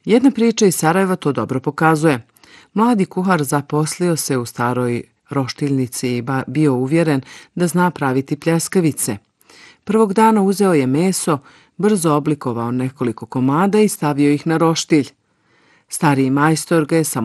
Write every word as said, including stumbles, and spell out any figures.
Jedna priča iz Sarajeva to dobro pokazuje. Mladi kuhar zaposlio se u staroj roštiljnici i bio uvjeren da zna praviti pljeskavice. Prvog dana uzeo je meso, brzo oblikovao nekoliko komada i stavio ih na roštilj. Stariji majstor ga je samo